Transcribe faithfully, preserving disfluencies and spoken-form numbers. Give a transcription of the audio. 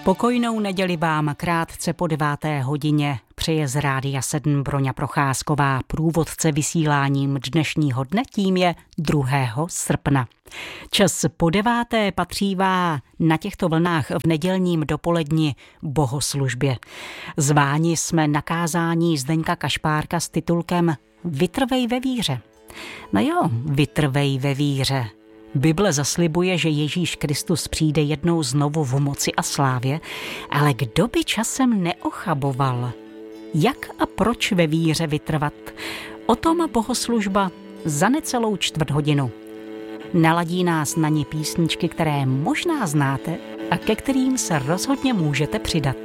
Pokojnou neděli vám krátce po deváté hodině přeje z Rádia sedm Broňa Procházková, průvodce vysíláním dnešního dne, tím je druhého srpna. Čas po deváté patřívá na těchto vlnách v nedělním dopoledni bohoslužbě. Zváni jsme na kázání Zdeňka Kašpárka s titulkem Vytrvej ve víře. No jo, vytrvej ve víře. Bible zaslibuje, že Ježíš Kristus přijde jednou znovu v moci a slávě, ale kdo by časem neochaboval? Jak a proč ve víře vytrvat? O tom bohoslužba za necelou čtvrt hodinu. Naladí nás na ně písničky, které možná znáte a ke kterým se rozhodně můžete přidat.